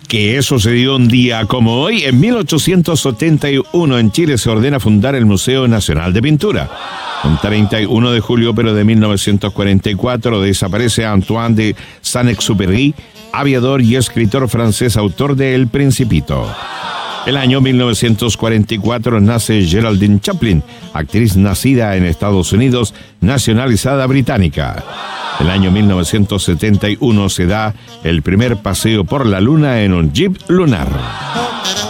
¿Qué sucedió un día como hoy? En 1871 en Chile se ordena fundar el Museo Nacional de Pintura. Un 31 de julio, pero de 1944, desaparece Antoine de Saint-Exupéry, aviador y escritor francés, autor de El Principito. El año 1944 nace Geraldine Chaplin, actriz nacida en Estados Unidos, nacionalizada británica. El año 1971 se da el primer paseo por la Luna en un jeep lunar.